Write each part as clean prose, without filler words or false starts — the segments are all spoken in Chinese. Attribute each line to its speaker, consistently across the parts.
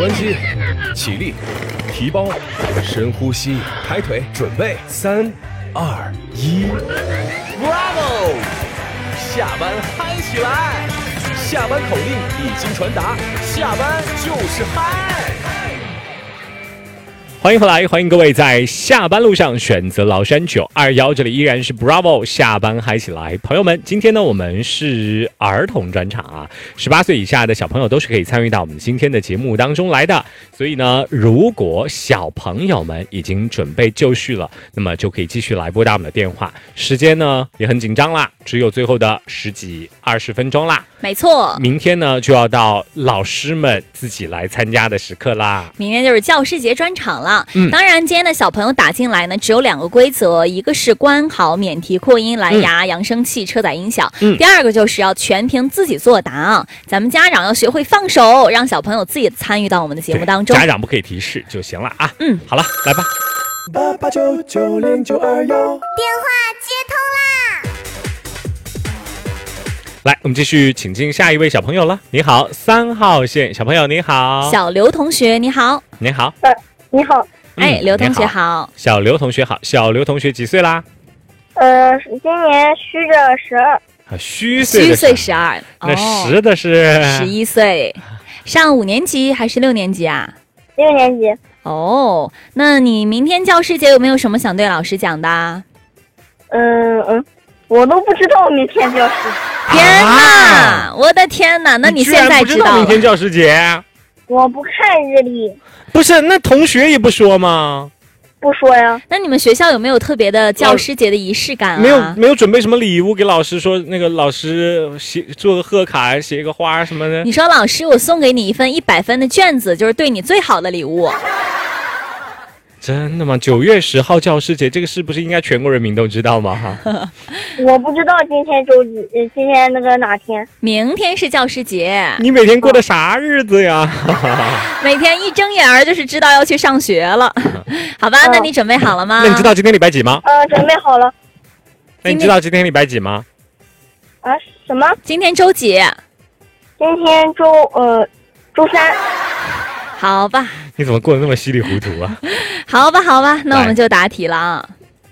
Speaker 1: 关机，起立，提包，深呼吸，抬腿，准备，3、2、1 ，Bravo！ 下班嗨起来！下班口令已经传达，下班就是嗨。
Speaker 2: 欢迎回来，欢迎各位在下班路上选择崂山921，这里依然是 Bravo 下班嗨起来。朋友们，今天呢我们是儿童专场啊，18岁以下的小朋友都是可以参与到我们今天的节目当中来的。所以呢，如果小朋友们已经准备就绪了，那么就可以继续来拨打我们的电话。时间呢也很紧张啦，只有最后的10几20分钟啦。
Speaker 3: 没错，
Speaker 2: 明天呢就要到老师们自己来参加的时刻啦。
Speaker 3: 明天就是教师节专场了。当然今天的小朋友打进来呢只有2个规则，一个是关好免提扩音蓝牙扬声器车载音响，第二个就是要全凭自己作答。咱们家长要学会放手，让小朋友自己参与到我们的节目当中，
Speaker 2: 家长不可以提示就行了啊。好了，来吧。
Speaker 4: 88990921，
Speaker 5: 电话接通啦！
Speaker 2: 来，我们继续请进下一位小朋友了。你好，3号线小朋友你好。
Speaker 3: 小刘同学你好。
Speaker 2: 你好。
Speaker 4: 你好。
Speaker 3: 刘同学好。
Speaker 2: 小刘同学好。小刘同学几岁啦？
Speaker 4: 今年虚着12。
Speaker 2: 虚岁
Speaker 3: 12。
Speaker 2: 那实的是
Speaker 3: 11岁。上5年级还是6年级啊
Speaker 4: ？6年级。
Speaker 3: 哦，那你明天教师节有没有什么想对老师讲的？
Speaker 4: 我都不知道明天教师。
Speaker 3: 天哪！我的天哪！那你现在
Speaker 2: 知道明天教师节？
Speaker 4: 我不看日历。
Speaker 2: 不是，那同学也不说吗？
Speaker 4: 不说呀。
Speaker 3: 那你们学校有没有特别的教师节的仪式感啊？
Speaker 2: 没有准备什么礼物给老师，说那个老师做个贺卡，写一个花什么的。
Speaker 3: 你说老师，我送给你一份100分的卷子，就是对你最好的礼物。
Speaker 2: 真的吗？9月10号教师节，这个是不是应该全国人民都知道吗？
Speaker 4: 我不知道今天周几，今天那个哪天？
Speaker 3: 明天是教师节。
Speaker 2: 你每天过的啥日子呀？
Speaker 3: 每天一睁眼就是知道要去上学了。好吧，那你准备好了吗？
Speaker 2: 那你知道今天礼拜几吗？
Speaker 4: 准备好了。
Speaker 2: 那你知道今天礼拜几吗？
Speaker 4: 什么？
Speaker 3: 今天周几？
Speaker 4: 今天周3。
Speaker 3: 好吧。
Speaker 2: 你怎么过得那么稀里糊涂啊？
Speaker 3: 好吧，那我们就答题了啊。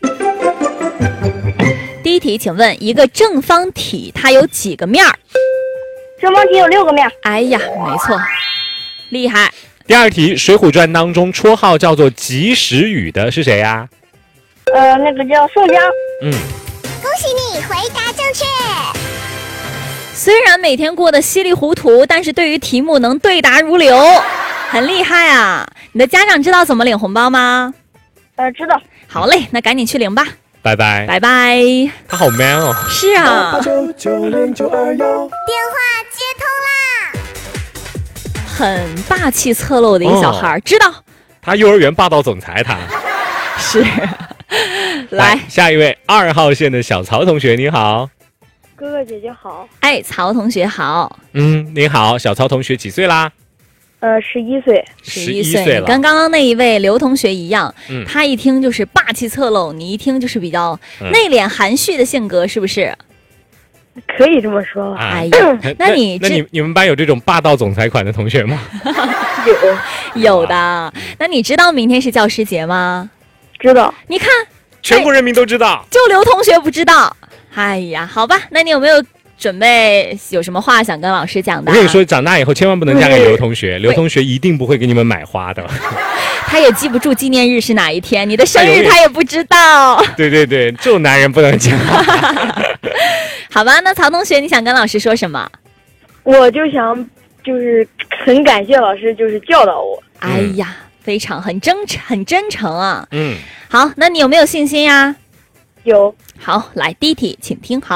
Speaker 3: 第一题，请问一个正方体它有几个面儿？
Speaker 4: 正方体有6个面。
Speaker 3: 哎呀，没错，厉害。
Speaker 2: 第二题，《水浒传》当中绰号叫做及时雨的是谁呀？
Speaker 4: 那个叫宋江。
Speaker 5: 恭喜你回答正确。
Speaker 3: 虽然每天过得稀里糊涂，但是对于题目能对答如流，很厉害啊！你的家长知道怎么领红包吗？
Speaker 4: 知道。
Speaker 3: 好嘞，那赶紧去领吧。
Speaker 2: 拜拜。
Speaker 3: 拜拜。
Speaker 2: 他好 man 哦。
Speaker 3: 是啊。
Speaker 5: 电话接通啦！
Speaker 3: 很霸气侧漏的一个小孩，知道。
Speaker 2: 他幼儿园霸道总裁他。
Speaker 3: 是。来，
Speaker 2: 下一位2号线的小曹同学，你好。
Speaker 4: 哥哥姐姐好。
Speaker 3: 曹同学好。
Speaker 2: 你好，小曹同学几岁啦
Speaker 4: ？11岁。
Speaker 3: 11岁了。跟刚刚那一位刘同学一样，他一听就是霸气侧漏，你一听就是比较内敛含蓄的性格，是不是？
Speaker 4: 可以这么说吧。
Speaker 3: 哎呀，那你
Speaker 2: 们班有这种霸道总裁款的同学吗？
Speaker 3: 有的。那你知道明天是教师节吗？
Speaker 4: 知道。
Speaker 3: 你看，
Speaker 2: 全国人民都知道，
Speaker 3: 就刘同学不知道。哎呀，好吧，那你有没有准备有什么话想跟老师讲的？
Speaker 2: 我跟你说，长大以后千万不能嫁给刘同学，刘同学一定不会给你们买花的。
Speaker 3: 他也记不住纪念日是哪一天，你的生日他也不知道。
Speaker 2: 对，这种男人不能嫁。
Speaker 3: 好吧，那曹同学，你想跟老师说什么？
Speaker 4: 我就想，就是很感谢老师，就是教导我。
Speaker 3: 哎呀，非常很真诚啊。好，那你有没有信心呀？
Speaker 4: 有。
Speaker 3: 好，来第一题，请听好。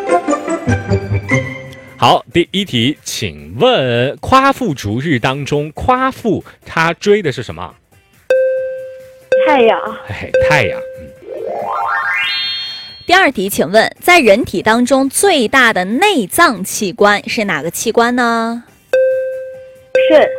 Speaker 2: 好，第一题，请问夸父逐日当中，夸父他追的是什么？
Speaker 4: 太阳。
Speaker 2: 太阳。
Speaker 3: 第二题，请问在人体当中最大的内脏器官是哪个器官呢？
Speaker 4: 肾。